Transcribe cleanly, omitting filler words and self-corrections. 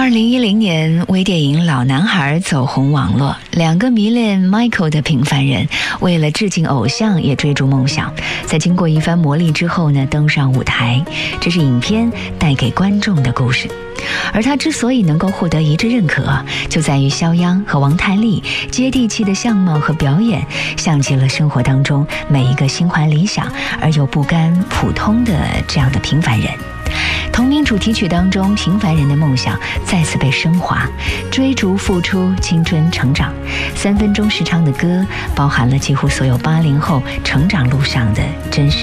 2010年，微电影《老男孩》走红网络，两个迷恋 Michael 的平凡人，为了致敬偶像，也追逐梦想。在经过一番磨砺之后呢，登上舞台。这是影片带给观众的故事。而他之所以能够获得一致认可，就在于肖央和王太利接地气的相貌和表演，像极了生活当中每一个心怀理想而又不甘普通的这样的平凡人。同名主题曲当中，平凡人的梦想再次被升华，追逐、付出、青春、成长。3分钟时长的歌，包含了几乎所有80后成长路上的真实